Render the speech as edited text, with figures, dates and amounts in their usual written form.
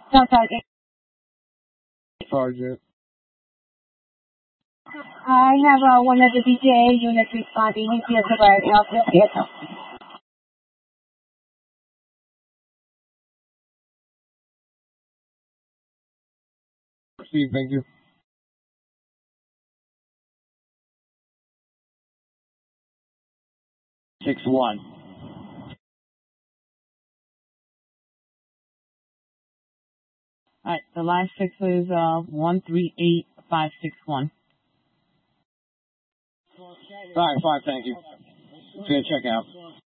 No, target. Sergeant. I have one of the DJA units responding. He's here to the vehicle. Proceed, thank you. Six one. All right, the last six is 138561. All right, fine, thank you. It's gonna check out.